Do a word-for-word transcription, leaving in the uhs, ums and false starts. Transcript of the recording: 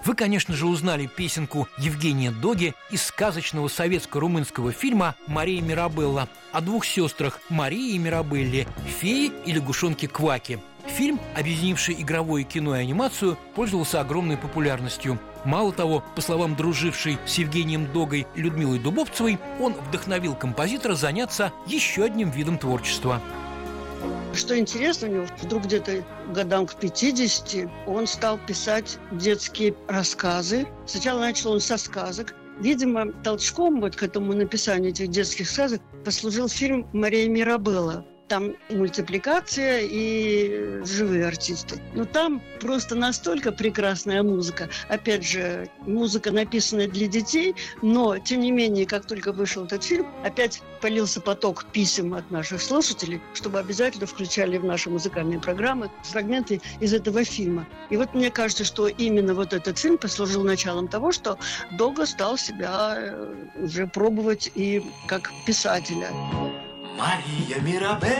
Вы, конечно же, узнали песенку Евгения Доги из сказочного советско-румынского фильма «Мария Мирабелла» о двух сестрах Марии и Мирабелле, фее и лягушонке-кваке. Фильм, объединивший игровое кино и анимацию, пользовался огромной популярностью. Мало того, по словам дружившей с Евгением Догой Людмилы Дубовцевой, он вдохновил композитора заняться еще одним видом творчества. Что интересно, у него вдруг где-то годам к пятидесяти он стал писать детские рассказы. Сначала начал он со сказок. Видимо, толчком вот к этому написанию этих детских сказок послужил фильм «Мария Мирабелла». Там мультипликация и живые артисты. Но там просто настолько прекрасная музыка. Опять же, музыка, написанная для детей, но, тем не менее, как только вышел этот фильм, опять полился поток писем от наших слушателей, чтобы обязательно включали в наши музыкальные программы фрагменты из этого фильма. И вот мне кажется, что именно вот этот фильм послужил началом того, что Дога стал себя уже пробовать и как писателя. Мария Мирабелла